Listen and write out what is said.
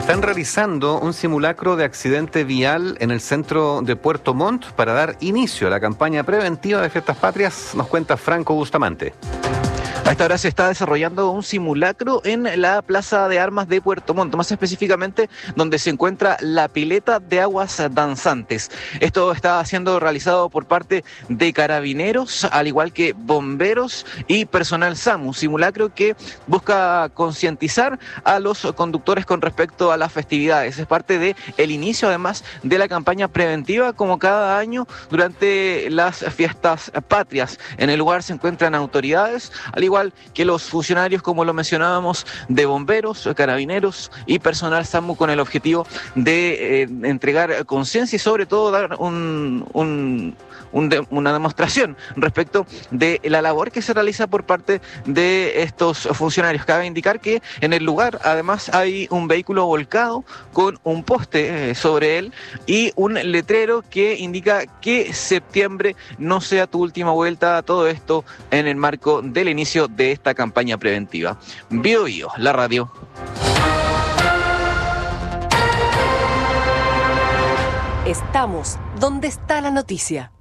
Están realizando un simulacro de accidente vial en el centro de Puerto Montt para dar inicio a la campaña preventiva de Fiestas Patrias, nos cuenta Franco Bustamante. A esta hora se está desarrollando un simulacro en la Plaza de Armas de Puerto Montt, más específicamente donde se encuentra la pileta de aguas danzantes. Esto está siendo realizado por parte de carabineros, al igual que bomberos y personal SAMU. Un simulacro que busca concientizar a los conductores con respecto a las festividades. Es parte del inicio, además, de la campaña preventiva, como cada año durante las Fiestas Patrias. En el lugar se encuentran autoridades, al igual que los funcionarios, como lo mencionábamos, de bomberos, carabineros y personal SAMU, con el objetivo de entregar conciencia y sobre todo dar una demostración respecto de la labor que se realiza por parte de estos funcionarios. Cabe indicar que en el lugar además hay un vehículo volcado con un poste sobre él y un letrero que indica que septiembre no sea tu última vuelta. Todo esto en el marco del inicio de esta campaña preventiva. Bio Bio, la radio. Estamos donde está la noticia.